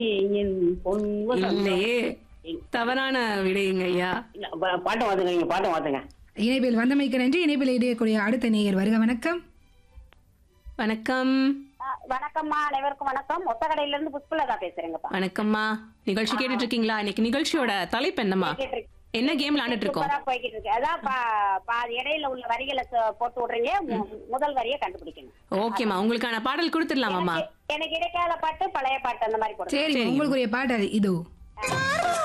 என் பொன்வசந்தம். இல்லையே, தவறான விடையுங்க ஐயா. இல்ல, பாட்டை மாத்துங்க, நீங்க பாட்டை மாத்துங்க. இணைப்பில் வந்தமைக்கு நன்றி. இணைப்பில் இடையக்கூடிய அடுத்த நேயர் வருக. வணக்கம். வணக்கம். வணக்கம்மா, அனைவருக்கும் வணக்கம். ஒத்தக்கடையில இருந்து புஷ்பலதா பேசுறேங்கப்பா. வணக்கம்மா. நிகழ்ச்சி கேட்டுட்டு இருக்கீங்களா? இன்னைக்கு நிகழ்ச்சியோட தலைப்பு என்னம்மா? என்ன கேம் விளையாண்டுட்டு இருக்கோம்? சூப்பரா போய்கிட்டு இருக்கு. அதான் பாதி இடையில உள்ள வரிகளை போட்டு விடுறீங்க. முதல் வரியை கண்டுபிடிக்கணும். ஓகேம்மா, உங்களுக்கான பாடல் கொடுத்துடலாமாம்மா? எனக்கு இடைக்கால பாட்டு, பழைய பாட்டு அந்த மாதிரி போடுறேன். சரி, உங்களுக்குரிய பாட்டு அது இதோ.